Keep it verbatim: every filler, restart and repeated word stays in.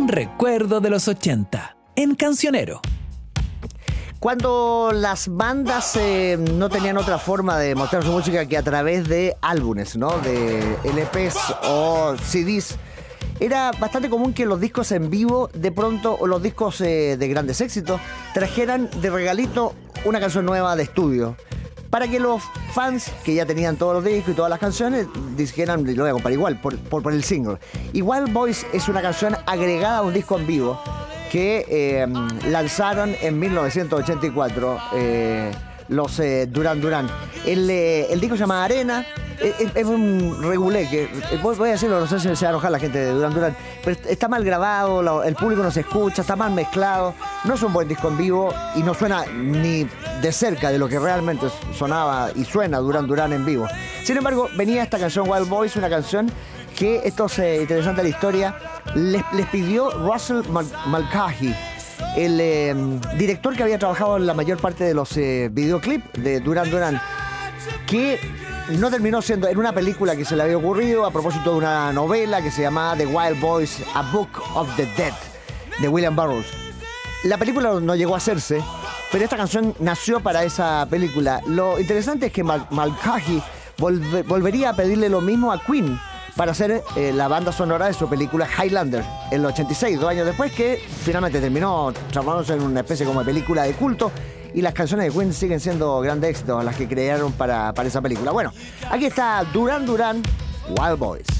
Un recuerdo de los ochenta, en Cancionero. Cuando las bandas eh, no tenían otra forma de mostrar su música que a través de álbumes, ¿no? De L Pes o C Ds, era bastante común que los discos en vivo, de pronto, o los discos eh, de grandes éxitos, trajeran de regalito una canción nueva de estudio, para que los fans que ya tenían todos los discos y todas las canciones dijeran, lo voy a comprar igual, por, por, por el single. Y Wild Boys es una canción agregada a un disco en vivo que eh, lanzaron en mil novecientos ochenta y cuatro eh, los eh, Duran Duran. El, eh, el disco se llama Arena. Es, es un regulé que, voy a decirlo, no sé si se va a enojar la gente de Duran Duran, pero está mal grabado, lo, el público no se escucha, está mal mezclado, no es un buen disco en vivo y no suena ni de cerca de lo que realmente sonaba y suena Duran Duran en vivo. Sin embargo, venía esta canción Wild Boys, una canción que, esto es eh, interesante la historia, les, les pidió Russell Mulcahy, el eh, director que había trabajado en la mayor parte de los eh, videoclips de Duran Duran, que no terminó siendo en una película que se le había ocurrido a propósito de una novela que se llamaba The Wild Boys, A Book of the Dead, de William Burroughs. La película no llegó a hacerse, pero esta canción nació para esa película. Lo interesante es que Mal Mulcahy volve volvería a pedirle lo mismo a Queen para hacer eh, la banda sonora de su película Highlander en el ochenta y seis, dos años después, que finalmente terminó transformándose en una especie como de película de culto. Y las canciones de Queen siguen siendo grandes éxitos, las que crearon para, para esa película. Bueno, aquí está Duran Duran, Wild Boys.